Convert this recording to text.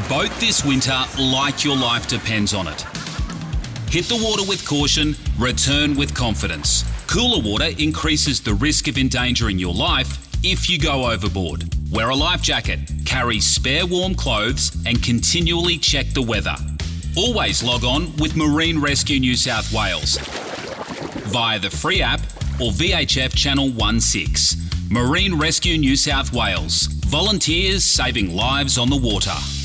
boat this winter like your life depends on it. Hit the water with caution, return with confidence. Cooler water increases the risk of endangering your life if you go overboard. Wear a life jacket, carry spare warm clothes, and continually check the weather. Always log on with Marine Rescue New South Wales via the free app or VHF Channel 16. Marine Rescue New South Wales. Volunteers saving lives on the water.